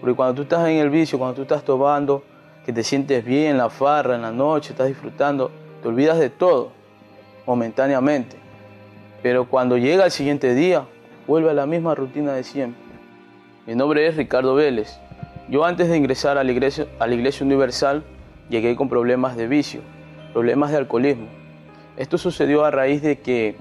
Porque cuando tú estás en el vicio, cuando tú estás tomando, que te sientes bien en la farra, en la noche, estás disfrutando, te olvidas de todo, momentáneamente. Pero cuando llega el siguiente día, vuelve a la misma rutina de siempre. Mi nombre es Ricardo Vélez. Yo antes de ingresar a la Iglesia Universal, llegué con problemas de vicio, problemas de alcoholismo. Esto sucedió a raíz de que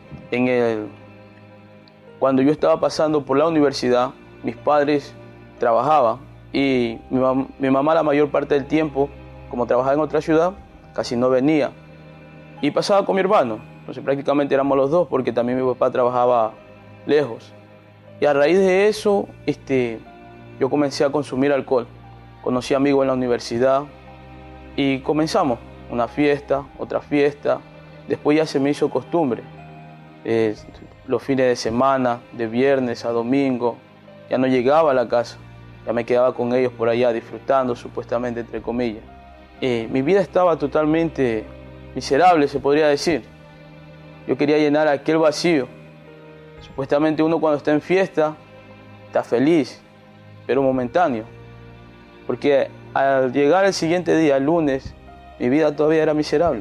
cuando yo estaba pasando por la universidad, mis padres trabajaban y mi mamá la mayor parte del tiempo, como trabajaba en otra ciudad, casi no venía. Y pasaba con mi hermano, entonces prácticamente éramos los dos porque también mi papá trabajaba lejos. Y a raíz de eso, yo comencé a consumir alcohol. Conocí amigos en la universidad y comenzamos una fiesta, otra fiesta. Después ya se me hizo costumbre. Los fines de semana, de viernes a domingo, ya no llegaba a la casa. Ya me quedaba con ellos por allá disfrutando, supuestamente, entre comillas. Mi vida estaba totalmente miserable, se podría decir. Yo quería llenar aquel vacío. Supuestamente uno cuando está en fiesta está feliz, pero momentáneo. Porque al llegar el siguiente día, el lunes, mi vida todavía era miserable.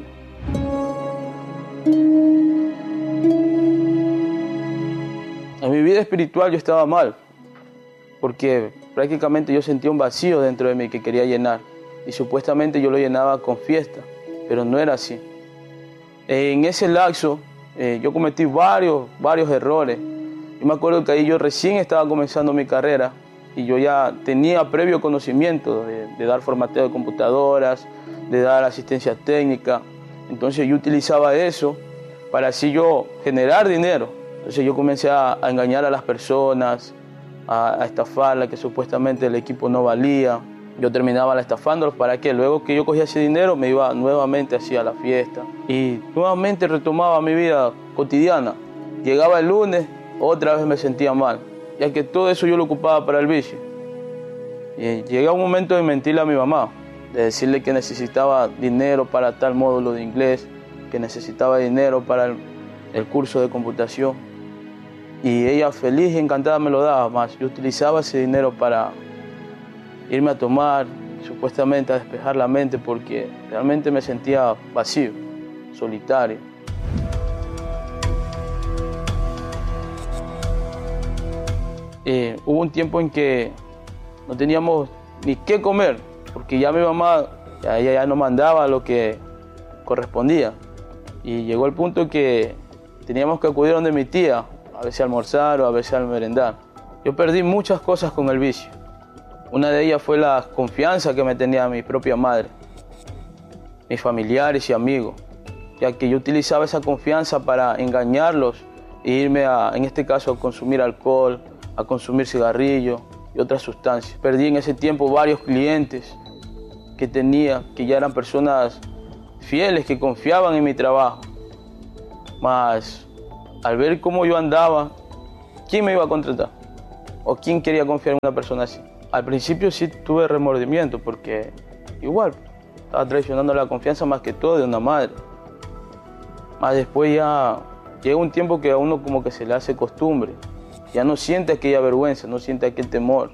En mi vida espiritual yo estaba mal, porque prácticamente yo sentía un vacío dentro de mí que quería llenar. Y supuestamente yo lo llenaba con fiesta, pero no era así. En ese lapso yo cometí varios errores. Yo me acuerdo que ahí yo recién estaba comenzando mi carrera y yo ya tenía previo conocimiento de dar formateo de computadoras, de dar asistencia técnica. Entonces yo utilizaba eso para así yo generar dinero. Entonces yo comencé a engañar a las personas, a estafarlas, que supuestamente el equipo no valía. Yo terminaba estafándolos para que luego que yo cogía ese dinero me iba nuevamente así a la fiesta y nuevamente retomaba mi vida cotidiana. Llegaba el lunes, otra vez me sentía mal, ya que todo eso yo lo ocupaba para el vicio. Y llegó un momento de mentirle a mi mamá, de decirle que necesitaba dinero para tal módulo de inglés, que necesitaba dinero para el curso de computación. Y ella feliz y encantada me lo daba, más yo utilizaba ese dinero para irme a tomar, supuestamente a despejar la mente, porque realmente me sentía vacío, solitario. Hubo un tiempo en que no teníamos ni qué comer, porque ya mi mamá ya no mandaba lo que correspondía. Y llegó el punto que teníamos que acudir donde mi tía, a veces a almorzar o a veces a merendar. Yo perdí muchas cosas con el vicio. Una de ellas fue la confianza que me tenía mi propia madre, mis familiares y amigos, ya que yo utilizaba esa confianza para engañarlos e irme en este caso, a consumir alcohol, a consumir cigarrillos y otras sustancias. Perdí en ese tiempo varios clientes que tenía, que ya eran personas fieles, que confiaban en mi trabajo. Mas al ver cómo yo andaba, ¿quién me iba a contratar? ¿O quién quería confiar en una persona así? Al principio sí tuve remordimiento porque igual estaba traicionando la confianza más que todo de una madre. Más después ya llega un tiempo que a uno como que se le hace costumbre. Ya no siente aquella vergüenza, no siente aquel temor.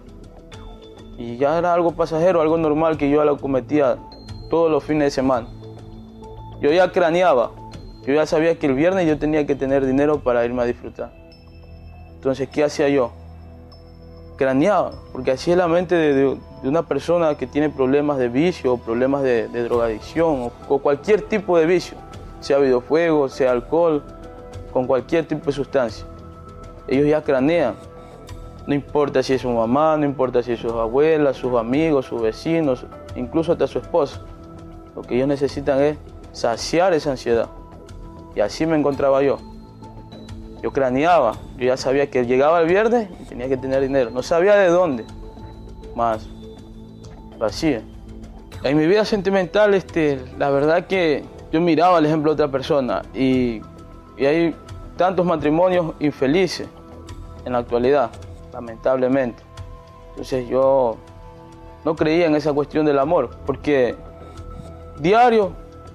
Y ya era algo pasajero, algo normal que yo lo cometía todos los fines de semana. Yo ya craneaba, yo ya sabía que el viernes yo tenía que tener dinero para irme a disfrutar. Entonces, ¿qué hacía yo? Craneaba, porque así es la mente de una persona que tiene problemas de vicio, o problemas de drogadicción, o cualquier tipo de vicio, sea videojuegos, sea alcohol, con cualquier tipo de sustancia. Ellos ya cranean, no importa si es su mamá, no importa si es sus abuelas, sus amigos, sus vecinos, incluso hasta su esposa. Lo que ellos necesitan es saciar esa ansiedad. Y así me encontraba yo. Yo craneaba, yo ya sabía que llegaba el viernes y tenía que tener dinero. No sabía de dónde, más vacía. En mi vida sentimental, la verdad que yo miraba el ejemplo de otra persona y hay tantos matrimonios infelices en la actualidad, lamentablemente. Entonces yo no creía en esa cuestión del amor, porque diario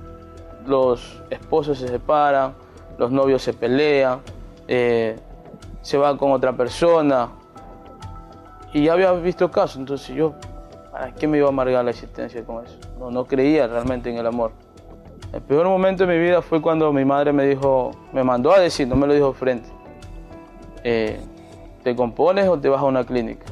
los esposos se separan, los novios se pelean, se van con otra persona Y ya había visto casos, entonces yo, ¿para qué me iba a amargar la existencia con eso? No creía realmente en el amor. El peor momento de mi vida fue cuando mi madre me mandó a decir, no me lo dijo frente, ¿te compones o te vas a una clínica?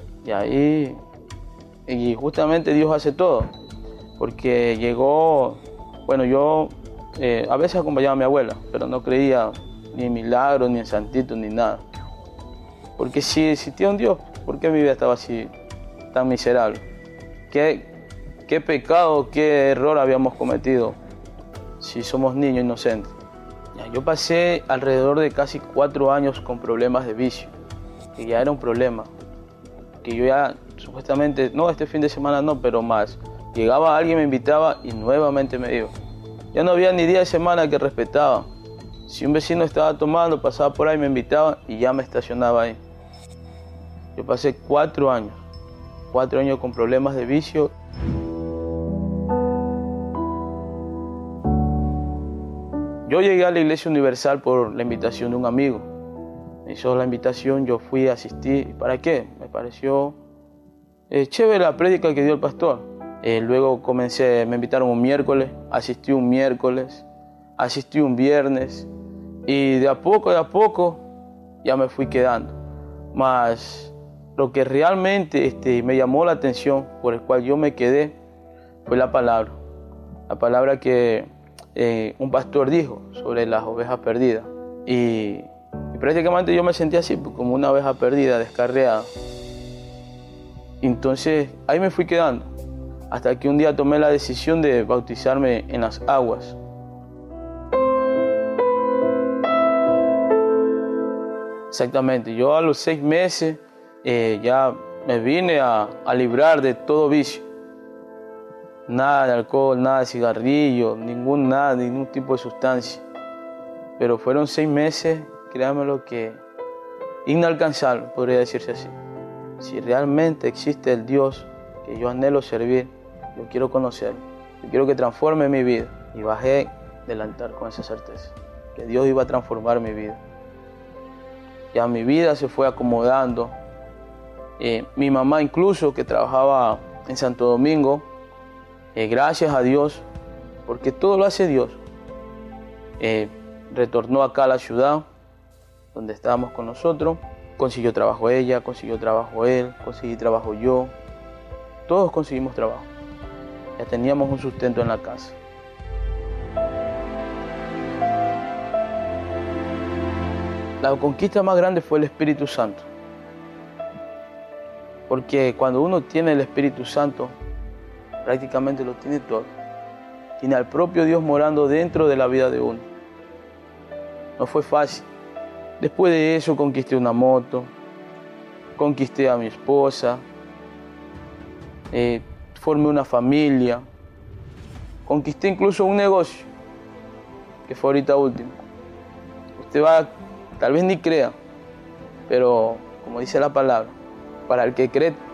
Y justamente Dios hace todo, porque llegó, bueno, yo a veces acompañaba a mi abuela, pero no creía ni en milagros, ni en santitos, ni nada. Porque si existía un Dios, ¿por qué mi vida estaba así, tan miserable? ¿Qué pecado, qué error habíamos cometido si somos niños inocentes? Yo pasé alrededor de casi 4 años con problemas de vicio, que ya era un problema, que yo ya supuestamente, no este fin de semana no, pero más, llegaba alguien, me invitaba y nuevamente me iba. Ya no había ni día de semana que respetaba. Si un vecino estaba tomando, pasaba por ahí, me invitaba y ya me estacionaba ahí. Yo pasé 4 años con problemas de vicio. Yo llegué a la Iglesia Universal por la invitación de un amigo. Me hizo la invitación, yo fui, asistí. ¿Para qué? Me pareció chévere la prédica que dio el pastor. Luego me invitaron un miércoles, asistí un miércoles, asistí un viernes. Y de a poco, ya me fui quedando. Mas lo que realmente me llamó la atención, por el cual yo me quedé, fue la palabra. La palabra que un pastor dijo sobre las ovejas perdidas. Y prácticamente yo me sentía así, como una oveja perdida, descarriada. Entonces ahí me fui quedando, hasta que un día tomé la decisión de bautizarme en las aguas. Exactamente, yo a los 6 meses ya me vine a librar de todo vicio. Nada de alcohol, nada de cigarrillo, ningún tipo de sustancia. Pero fueron 6 meses, créanmelo, que inalcanzables, podría decirse así. Si realmente existe el Dios que yo anhelo servir, yo quiero conocerlo, yo quiero que transforme mi vida. Y bajé del altar con esa certeza, que Dios iba a transformar mi vida. Ya mi vida se fue acomodando. Mi mamá incluso, que trabajaba en Santo Domingo, gracias a Dios, porque todo lo hace Dios, retornó acá a la ciudad donde estábamos con nosotros. Consiguió trabajo ella, consiguió trabajo él, conseguí trabajo yo. Todos conseguimos trabajo. Ya teníamos un sustento en la casa. La conquista más grande fue el Espíritu Santo. Porque cuando uno tiene el Espíritu Santo, prácticamente lo tiene todo. Tiene al propio Dios morando dentro de la vida de uno. No fue fácil. Después de eso conquisté una moto, conquisté a mi esposa, formé una familia, conquisté incluso un negocio, que fue ahorita último. Usted tal vez ni crea, pero como dice la palabra, para el que cree